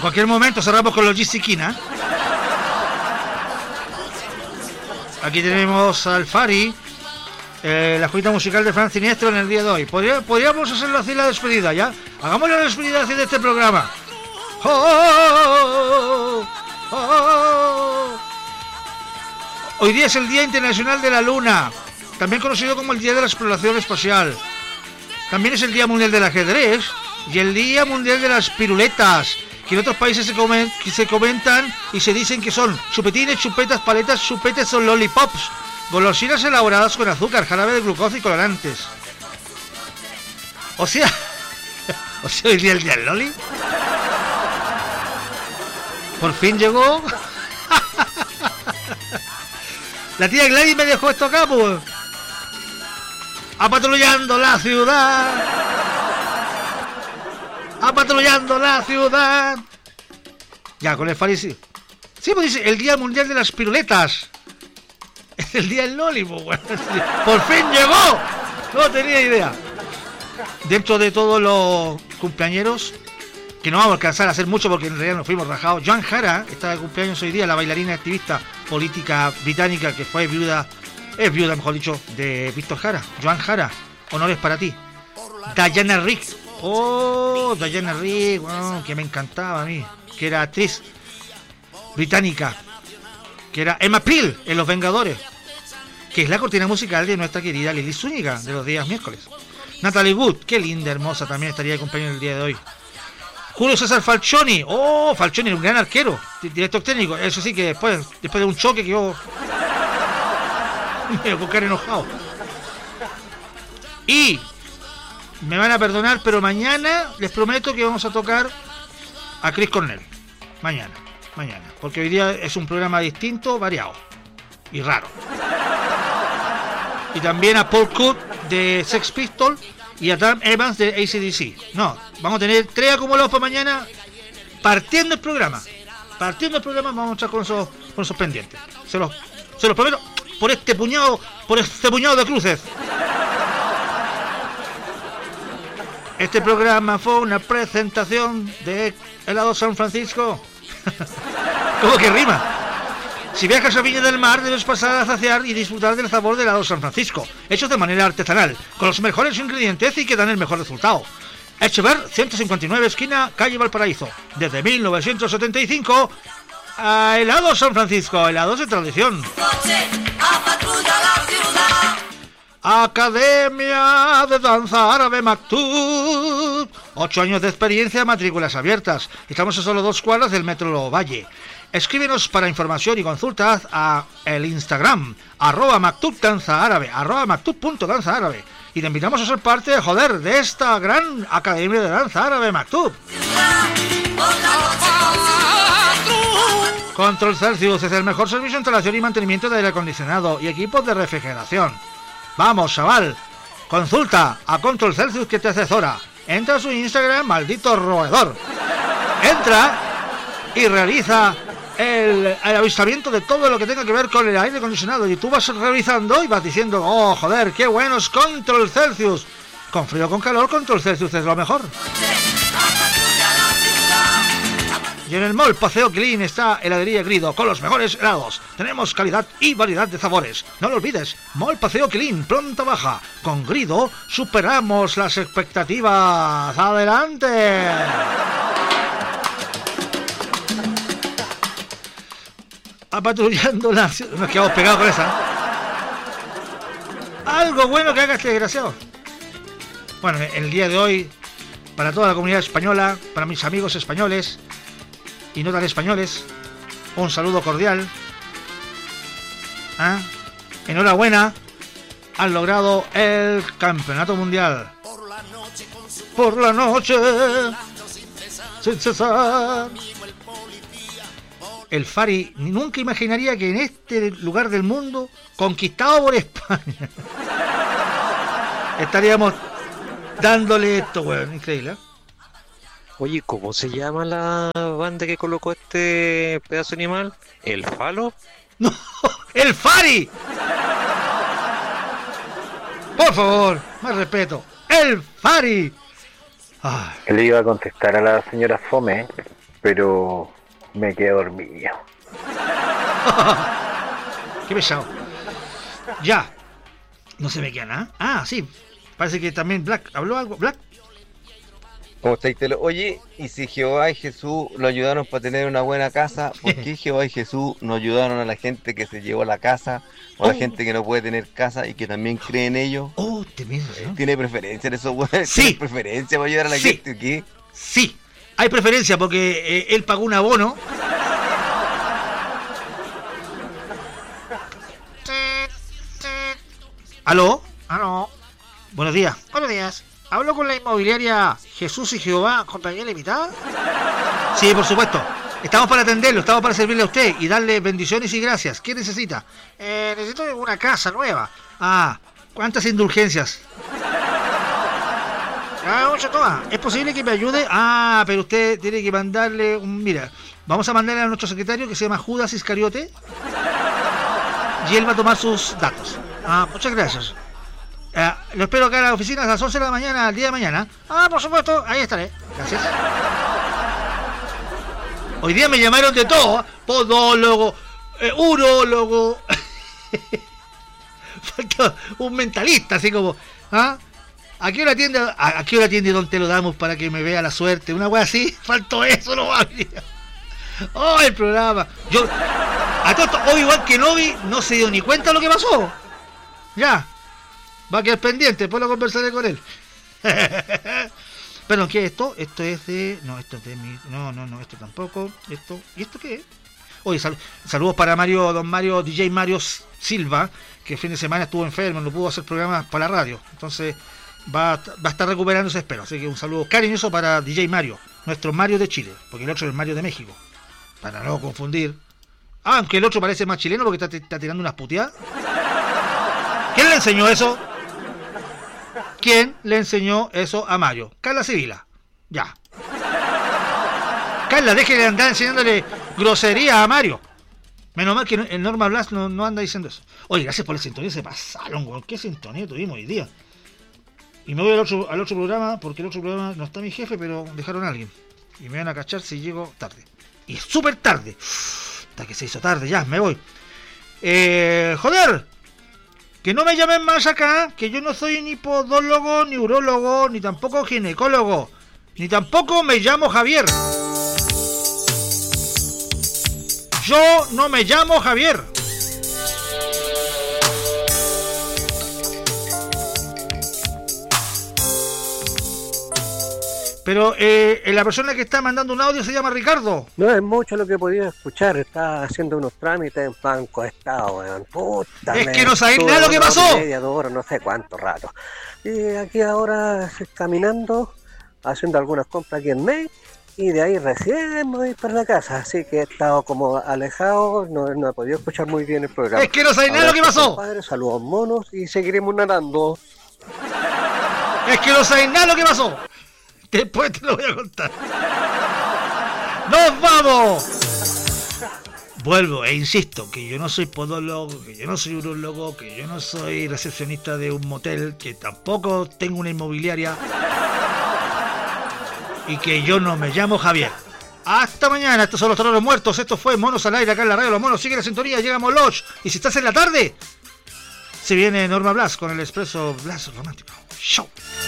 cualquier momento cerramos con los Gisiquina. Aquí tenemos al Fari, la junta musical de Fran Siniestro en el día de hoy. Podríamos hacerlo así la despedida, ¿ya? Hagamos la despedida así de este programa. ¡Oh! ¡Oh! Hoy día es el Día Internacional de la Luna, también conocido como el Día de la Exploración Espacial. También es el Día Mundial del Ajedrez y el Día Mundial de las Piruletas, que en otros países se comentan y se dicen que son chupetines, chupetas, paletas, chupetes o lollipops, golosinas elaboradas con azúcar, jarabe de glucosa y colorantes. O sea, hoy día el día del loli. Por fin llegó. La tía Gladys me dejó esto acá, pues. Apatrullando la ciudad. Apatrullando la ciudad. Ya, con el Farisi. Sí, pues dice, el Día Mundial de las Piruletas. Es el día del loli, pues, bueno. Por fin llegó. No tenía idea. Dentro de todos los cumpleañeros, que no vamos a alcanzar a hacer mucho porque en realidad nos fuimos rajados. Joan Jara está de cumpleaños hoy día, la bailarina activista política británica que fue viuda, es viuda, mejor dicho, de Víctor Jara. Joan Jara, honores para ti. Diana Rigg. Oh, Diana Rigg, wow, que me encantaba a mí, que era actriz británica, que era Emma Peel en Los Vengadores, que es la cortina musical de nuestra querida Lili Zúñiga de los días miércoles. Natalie Wood, qué linda, hermosa, también estaría de cumpleaños el día de hoy. Julio César Falcioni, oh, Falcioni era un gran arquero, director técnico, eso sí que después de un choque que yo me voy a buscar enojado. Y me van a perdonar, pero mañana les prometo que vamos a tocar a Chris Cornell. Mañana, porque hoy día es un programa distinto, variado y raro. Y también a Paul Cook de Sex Pistols y a Dan Evans de AC/DC. No, vamos a tener 3 acumulados para mañana. Partiendo el programa vamos a estar con esos pendientes. Se los prometo por este puñado de cruces. Este programa fue una presentación de Helado San Francisco. ¿Cómo que rima? Si viajas a Viña del Mar, debes pasar a saciar y disfrutar del sabor de Helado San Francisco, hechos de manera artesanal, con los mejores ingredientes y que dan el mejor resultado. Echever, 159, esquina, calle Valparaíso. Desde 1975, a Helado San Francisco, helados de tradición. Academia de Danza Árabe Maktub. 8 años de experiencia, matrículas abiertas. Estamos a solo 2 cuadras del Metro Valle. Escríbenos para información y consultas a el Instagram @maktubdanzaárabe, @maktub.danzaárabe. Y te invitamos a ser parte de esta gran Academia de Danza Árabe Maktub. Control Celsius es el mejor servicio de instalación y mantenimiento de aire acondicionado y equipos de refrigeración. Vamos, chaval, consulta a Control Celsius que te asesora. Entra a su Instagram, maldito roedor. Entra y realiza el avistamiento de todo lo que tenga que ver con el aire acondicionado. Y tú vas revisando y vas diciendo, oh, joder, qué bueno es Control Celsius. Con frío o con calor, Control Celsius es lo mejor. Y en el Mall Paseo Quilín está Heladería Grido, con los mejores helados. Tenemos calidad y variedad de sabores. No lo olvides, Mall Paseo Quilín, pronta baja. Con Grido superamos las expectativas. ¡Adelante! Apatrullando la ciudad. Nos quedamos pegados con esa. Algo bueno que haga este desgraciado. Bueno, el día de hoy, para toda la comunidad española, para mis amigos españoles y no tan españoles, un saludo cordial. Enhorabuena, han logrado el campeonato mundial. Por la noche, sin cesar. El Fari nunca imaginaría que en este lugar del mundo, conquistado por España, estaríamos dándole esto, weón, increíble, ¿eh? Oye, ¿cómo se llama la banda que colocó este pedazo de animal? ¿El Falo? ¡No! ¡El Fari! Por favor, más respeto. ¡El Fari! Ay. Le iba a contestar a la señora Fome pero me quedé dormido. Qué pesado. Ya. No se me queda nada. Ah, sí. Parece que también Black. ¿Habló algo? ¿Black? ¿Cómo estáis, Telo? Oye, y si Jehová y Jesús lo ayudaron para tener una buena casa, ¿por qué Jehová y Jesús no ayudaron a la gente que se llevó la casa o a la gente que no puede tener casa y que también cree en ellos? Oh, te miento, ¿no? ¿Tiene preferencia en eso, weón? Sí. ¿Tiene preferencia para ayudar a la Sí. gente o qué? Sí. Hay preferencia porque él pagó un abono. ¿Aló? Aló, Buenos días. buenos días. ¿Hablo con la inmobiliaria Jesús y Jehová, compañía limitada? Sí, por supuesto. Estamos para atenderlo, estamos para servirle a usted y darle bendiciones y gracias. ¿Qué necesita? Necesito una casa nueva. Ah, ¿cuántas indulgencias? Ah, mucho toma. ¿Es posible que me ayude? Ah, pero usted tiene que mandarle un... Mira, vamos a mandarle a nuestro secretario que se llama Judas Iscariote y él va a tomar sus datos. Ah, muchas gracias. Lo espero acá en la oficina a las 11 de la mañana, al día de mañana. Ah, por supuesto, ahí estaré. Gracias. Hoy día me llamaron de todo, ¿eh? Podólogo, urólogo. Falta un mentalista, así como, ¿ah? ¿A qué hora atiende Don Te lo damos para que me vea la suerte? Una wea así, faltó eso, no va. Oh, el programa. Yo, a todo esto, Obi-Wan Kenobi no se dio ni cuenta de lo que pasó. Ya. Va a quedar pendiente, después lo conversaré con él. Perdón, ¿qué es esto? Esto es de... No, esto es de mi... No, esto tampoco. Esto... ¿Y esto qué es? Oye, saludos para don Mario, DJ Mario Silva, que el fin de semana estuvo enfermo, no pudo hacer programas para la radio. Entonces va a estar recuperándose, espero. Así que un saludo cariñoso para DJ Mario, nuestro Mario de Chile, porque el otro es el Mario de México. Para no confundir. Ah, aunque el otro parece más chileno porque está tirando unas puteadas. ¿Quién le enseñó eso? ¿Quién le enseñó eso a Mario? Carla Sibila. Ya. Carla, deje de andar enseñándole grosería a Mario. Menos mal que el Norma Blas no anda diciendo eso. Oye, gracias por la sintonía, se pasaron, güey. ¿Qué sintonía tuvimos hoy día? Y me voy al otro programa, porque el otro programa no está mi jefe, pero dejaron a alguien. Y me van a cachar si llego tarde. Y es súper tarde. Hasta que se hizo tarde, ya, me voy. Joder. Que no me llamen más acá, que yo no soy ni podólogo, ni urólogo, ni tampoco ginecólogo, ni tampoco me llamo Javier. Yo no me llamo Javier. Pero la persona que está mandando un audio se llama Ricardo. No es mucho lo que he podido escuchar, estaba haciendo unos trámites en Banco Estado, weón. Puta, es que no sabéis nada lo que pasó. Media, 2 horas, no sé cuánto rato. Y aquí ahora caminando, haciendo algunas compras aquí en May, y de ahí recién me voy para la casa, así que he estado como alejado, no he podido escuchar muy bien el programa. Es que no sabéis nada lo que pasó. Compadre, saludos monos y seguiremos nadando. Es que no sabéis nada lo que pasó. Después te lo voy a contar. ¡Nos vamos! Vuelvo e insisto que yo no soy podólogo, que yo no soy urólogo, que yo no soy recepcionista de un motel, que tampoco tengo una inmobiliaria y que yo no me llamo Javier. Hasta mañana, estos son los Toreros Muertos, esto fue Monos al Aire acá en la radio. Los monos siguen la sintonía, llegamos Lodge. Y si estás en la tarde, se viene Norma Blas con el Expreso Blas Romántico. ¡Show!